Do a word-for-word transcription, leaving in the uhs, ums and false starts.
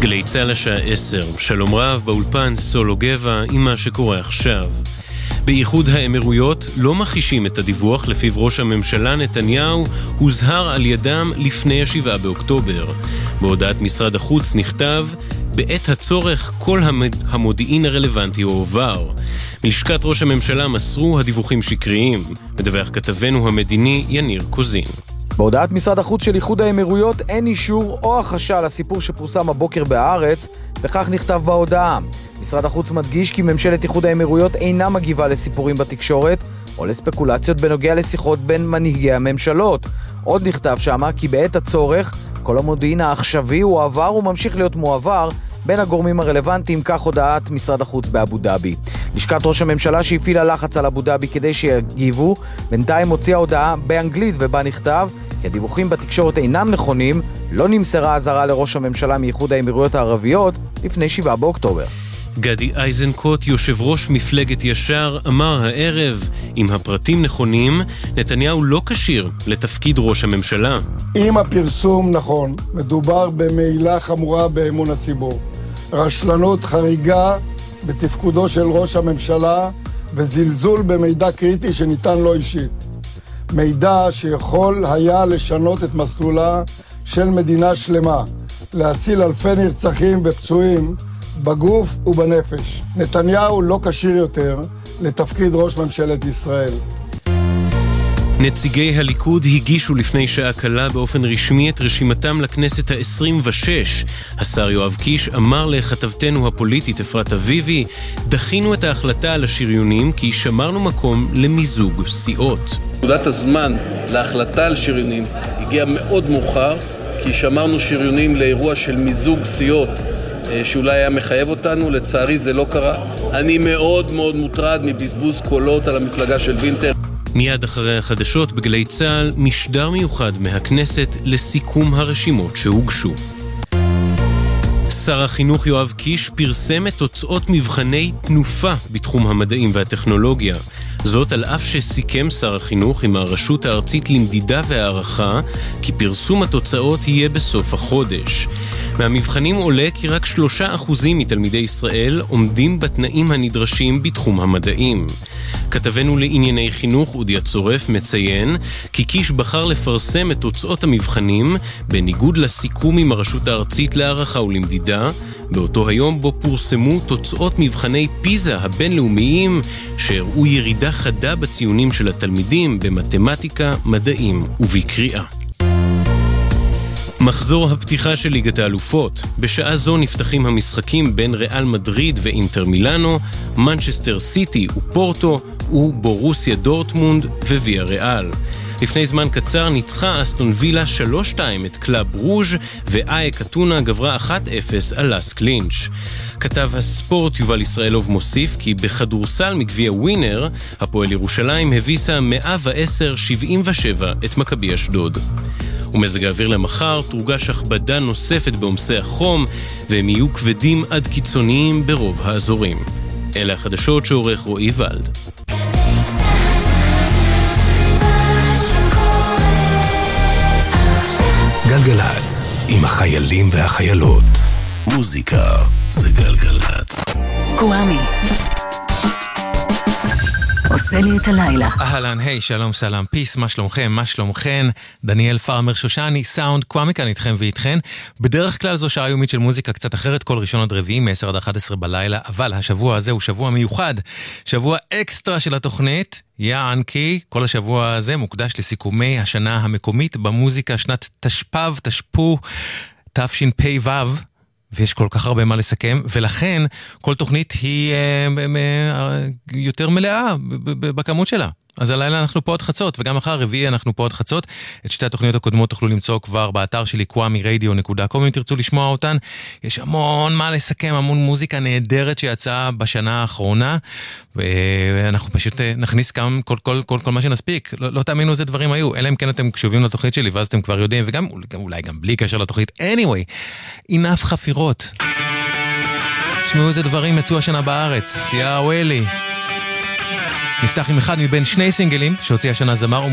גלי צהל השעה עשר, שלום רב, באולפן סולו גבע עם מה שקורה עכשיו. באיחוד האמירויות לא מכחישים את הדיווח לפיו ראש הממשלה נתניהו הוזהר על ידם לפני השבעה באוקטובר. בהודעת משרד החוץ נכתב, בעת הצורך כל המודיעין הרלוונטי הועבר. מלשכת ראש הממשלה מסרו הדיווחים שקריים, מדווח כתבנו המדיני יניר קוזין. בהודעת משרד החוץ של איחוד האמירויות אין אישור או החשה לסיפור שפורסם הבוקר בארץ, וכך נכתב בהודעה. משרד החוץ מדגיש כי ממשלת איחוד האמירויות אינה מגיבה לסיפורים בתקשורת או לספקולציות בנוגע לשיחות בין מנהיגי הממשלות. עוד נכתב שמה כי בעת הצורך כל המודיעין העכשווי הועבר וממשיך להיות מועבר בין הגורמים הרלוונטיים, כך הודעת משרד החוץ באבו דאבי. לשכת ראש הממשלה שהפעילה לחץ על אבו דאבי כדי שיגיבו, בינתיים הוציאה הודעה באנגלית ובה נכתב כי הדיווחים בתקשורת אינם נכונים, לא נמסרה הזרה לראש הממשלה מאיחוד האמירויות הערביות לפני שבעה באוקטובר. גדי איזנקוט, יושב ראש מפלגת ישר, אמר הערב, אם הפרטים נכונים, נתניהו לא כשיר לתפקיד ראש הממשלה. אם הפרסום נכון, מדובר במעילה חמורה באמון הציבור. רשלנות חריגה בתפקודו של ראש הממשלה וזלזול במידע קריטי שניתן לו אישית. מידע שיכול היה לשנות את מסלולה של מדינה שלמה, להציל אלפי נרצחים ופצועים בגוף ובנפש. נתניהו לא כשיר יותר לתפקיד ראש ממשלת ישראל. נציגי הליכוד הגישו לפני שעה קלה באופן רשמי את רשימתם לכנסת ה-עשרים ושש. השר יואב קיש אמר לכתבתנו הפוליטית אפרת אביבי, דחינו את ההחלטה על השריונים כי שמרנו מקום למיזוג סיעות. נקודת הזמן להחלטה על שריונים הגיע מאוד מאוחר, כי שמרנו שריונים לאירוע של מיזוג סיעות שאולי היה מחייב אותנו. לצערי זה לא קרה. אני מאוד מאוד מוטרד מבזבוז קולות על המפלגה של וינטר. מיד אחרי החדשות בגלי צהל, משדר מיוחד מהכנסת לסיכום הרשימות שהוגשו. שר החינוך יואב קיש פרסם את תוצאות מבחני תנופה בתחום המדעים והטכנולוגיה. זאת על אף שסיכם שר החינוך עם הרשות הארצית למדידה והערכה כי פרסום התוצאות יהיה בסוף החודש. מהמבחנים עולה כי רק שלושה אחוזים מתלמידי ישראל עומדים בתנאים הנדרשים בתחום המדעים. כתבנו לענייני חינוך אודי הצורף מציין כי קיש בחר לפרסם את תוצאות המבחנים בניגוד לסיכום עם הרשות הארצית להערכה ולמדידה, באותו היום בו פורסמו תוצאות מבחני פיזה הבינלאומיים שהראו ירידה חדה בציונים של התלמידים במתמטיקה, מדעים ובקריאה. מחזור הפתיחה של ליגת האלופות. בשעה זו נפתחים המשחקים בין ריאל מדריד ואינטר מילאנו, מנצ'סטר סיטי ופורטו ובורוסיה דורטמונד וויה ריאל. לפני זמן קצר ניצחה אסטון וילה שלוש שתיים את קלאב רוז' ואייק אתונה גברה אחת אפס על לס קלינץ'. כתב הספורט יובל ישראלוב מוסיף כי בכדורסל מגביע ווינר, הפועל ירושלים הביסה מאה ועשר שבעים ושבע את מכבי אשדוד. ומזג האוויר למחר תורגש הכבדה נוספת בעומסי החום, והם יהיו כבדים עד קיצוניים ברוב האזורים. אלה החדשות שעורך רועי ולד. גלגלץ, עם החיילים והחיילות. מוזיקה זה גלגלץ. קוואמי עושה לי את הלילה. אהלן, היי, שלום, סלם, פיס, מה שלומכם, מה שלומכן? דניאל פארמר שושני, סאונד, קוואמי כאן איתכם ואיתכן. בדרך כלל זו שעה יומית של מוזיקה קצת אחרת, כל ראשון עד רביעי, מ-עשר עד אחת עשרה בלילה, אבל השבוע הזה הוא שבוע מיוחד, שבוע אקסטרה של התוכנית, יען כי כל השבוע הזה מוקדש לסיכומי השנה המקומית במוזיקה, שנת תשפ"ב, תשפ"ו, תשפ"ו, ויש כל כך הרבה מה לסכם, ולכן כל תוכנית היא יותר מלאה בכמות שלה. אז הלילה אנחנו פה עד חצות, וגם אחר רביעי אנחנו פה עד חצות. את שתי התוכניות הקודמות תוכלו למצוא כבר באתר שלי, קוואמי רדיו נקודה קום, אם תרצו לשמוע אותן. יש המון מה לסכם, המון מוזיקה נהדרת שיצאה בשנה האחרונה, ואנחנו פשוט נכניס כאן כל, כל, כל, כל מה שנספיק. לא, לא תאמינו איזה דברים היו, אלא אם כן אתם קשובים לתוכנית שלי, ואז אתם כבר יודעים, וגם אולי גם בלי קשר לתוכנית. anyway, enough חפירות. תשמעו איזה דברים יצאו השנה בארץ. יא וואלי. נפתח עם אחד מבין שני סינגלים שהוציא השנה זמר